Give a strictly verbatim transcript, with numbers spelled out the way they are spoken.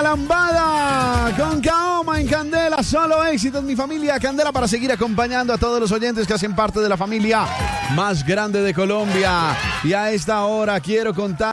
Lambada con Kaoma en Candela. Solo éxitos, mi familia Candela, para seguir acompañando a todos los oyentes que hacen parte de la familia más grande de Colombia. Y a esta hora quiero contar